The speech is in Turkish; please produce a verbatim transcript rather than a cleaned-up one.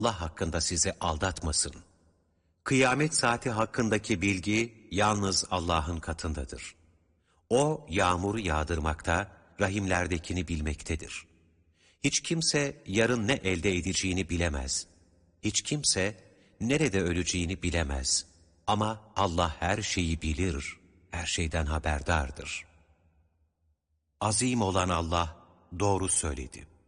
Allah hakkında sizi aldatmasın. Kıyamet saati hakkındaki bilgi yalnız Allah'ın katındadır. O yağmuru yağdırmakta, rahimlerdekini bilmektedir. Hiç kimse yarın ne elde edeceğini bilemez. Hiç kimse nerede öleceğini bilemez. Ama Allah her şeyi bilir, her şeyden haberdardır. Azim olan Allah doğru söyledi.